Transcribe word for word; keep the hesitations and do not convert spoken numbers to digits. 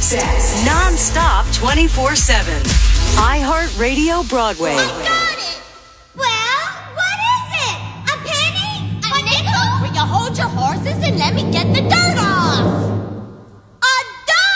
Access. Non-stop twenty-four seven. iHeartRadio Broadway. I got it! Well, what is it? A penny? A nickel? Will you hold your horses and let me get the dough?